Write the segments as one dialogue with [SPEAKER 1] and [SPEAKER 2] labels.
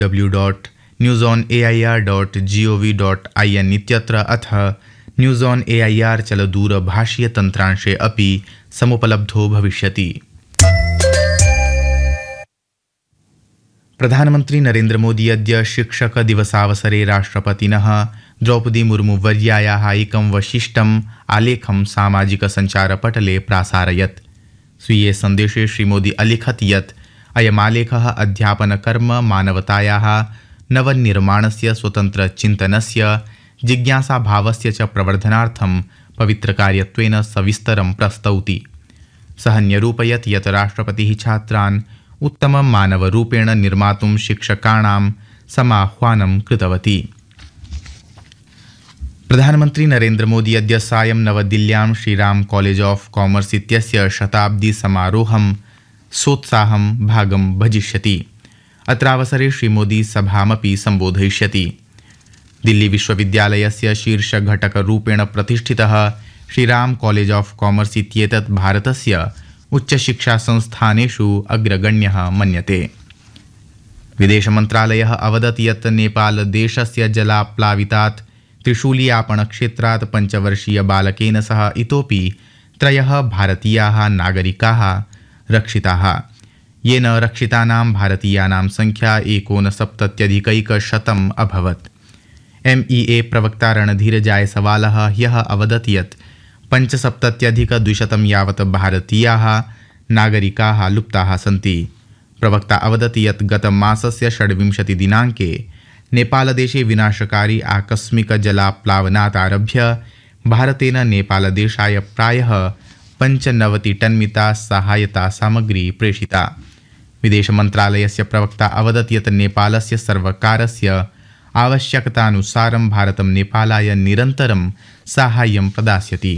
[SPEAKER 1] www.newsonair.gov.in इत्यत्र अथ news on AIR चलदूरभाषीयतन्त्रांशे अपि समुपलब्धो भविष्यति। प्रधानमन्त्री नरेन्द्र मोदी अद्य शिक्षकदिवसावसरे राष्ट्रपतिनः द्रौपदी मुर्मुवर्यायाः एकं वशिष्ठम् आलेखं सामाजिकसञ्चारपटले प्रासारयत्। स्वीये सन्देशे श्रीमोदी अलिखत् यत् अयमालेखः अध्यापनकर्म मानवतायाः नवनिर्माणस्य स्वतन्त्रचिन्तनस्य जिज्ञासाभावस्य च प्रवर्धनार्थं पवित्रकार्यत्वेन सविस्तरं प्रस्तौति। सः न्यरूपयत् यत् राष्ट्रपतिः छात्रान् उत्तमं मानवरूपेण निर्मातुं शिक्षकाणां समाह्वानं कृतवती। प्रधानमन्त्री नरेन्द्र मोदी अद्य सायं नवदिल्ल्यां श्रीराम कॉलेज ऑफ कॉमर्स इत्यस्य शताब्दी समारोहं सोत्साहं भागं भजिष्यति। अत्रावसरे श्रीमोदी सभामपि सम्बोधयिष्यति। दिल्ली विश्वविद्यालयस्य शीर्षघटकरूपेण प्रतिष्ठितः श्रीराम कॉलेज ऑफ कॉमर्स इत्येतत् भारतस्य उच्चशिक्षासंस्थानेषु अग्रगण्यः मन्यते। विदेशमन्त्रालयः अवदत् यत् नेपालदेशस्य जलाप्लावितात् त्रिशूलियापणक्षेत्रात् 5 वर्षीयबालकेन सह इतोपि 3 भारतीयाः नागरिकाः रक्षिताः, येन रक्षितानां भारतीयानां संख्या 69,100 अभवत्। MEA प्रवक्ता रणधीर जायसवालः ह्यः अवदत् यत् 75,200 यावत् भारतीयाः नागरिकाः लुप्ताः सन्ति। प्रवक्ता अवदत् यत् गतमासस्य 26 दिनाङ्के नेपालदेशे विनाशकारी आकस्मिक जलाप्लावनात् आरभ्य भारतेन नेपालदेशाय प्रायः 95 टन्मिता सहायता सामग्री प्रेषिता। विदेशमन्त्रालयस्य प्रवक्ता अवदत् यत् नेपालस्य सर्वकारस्य आवश्यकतानुसारं भारतं नेपालाय निरन्तरं साहाय्यं प्रदास्यति।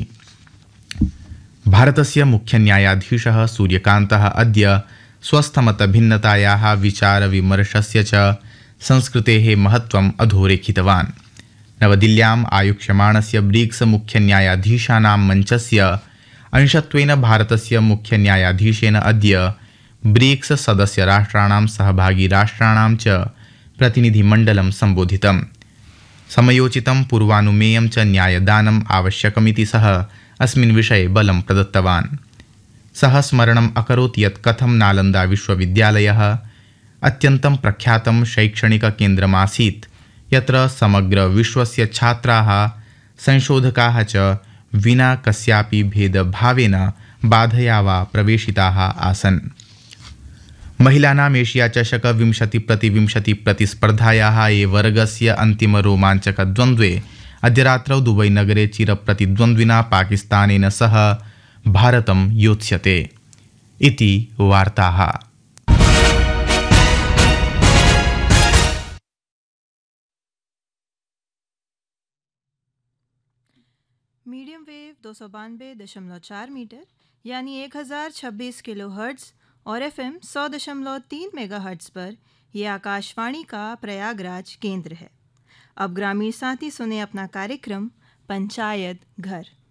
[SPEAKER 1] भारतस्य मुख्यन्यायाधीशः सूर्यकान्तः अद्य स्वस्थमतभिन्नतायाः विचारविमर्शस्य च संस्कृतेः महत्त्वम् अधोरेखितवान्। नवदिल्ल्याम् आयोक्ष्यमाणस्य ब्रिक्स मुख्यन्यायाधीशानां मञ्चस्य अंशत्वेन भारतस्य मुख्यन्यायाधीशेन अद्य ब्रिक्स सदस्यराष्ट्राणां सहभागिराष्ट्राणां च प्रतिनिधिमण्डलं सम्बोधितम्। समयोचितं पूर्वानुमेयं च न्यायदानम् आवश्यकमिति सः अस्मिन् विषये बलं प्रदत्तवान्। सः स्मरणम् अकरोत् यत् कथं नालन्दा विश्वविद्यालयः अत्यन्तं प्रख्यातं शैक्षणिककेन्द्रमासीत्, यत्र समग्र विश्वस्य छात्राः संशोधकाः च विना कस्यापि भेदभावेन बाधया वा प्रवेशिताः आसन्। महिलानाम् एशिया चषक 20x20 प्रतिस्पर्धायाः ए वर्गस्य अन्तिमरोमाञ्चकद्वन्द्वे अद्य रात्रौ दुबईनगरे चिरप्रतिद्वन्द्विना पाकिस्तानेन सह भारतं योत्स्यते। इति वार्ताः।
[SPEAKER 2] मीडियम वेव 292.4 मीटर यानी 1026 किलोहर्ट्ज़ और FM 100.3 मेगाहर्ट्ज़ पर यह आकाशवाणी का प्रयागराज केंद्र है। अब ग्रामीण साथी सुने अपना कार्यक्रम पंचायत घर।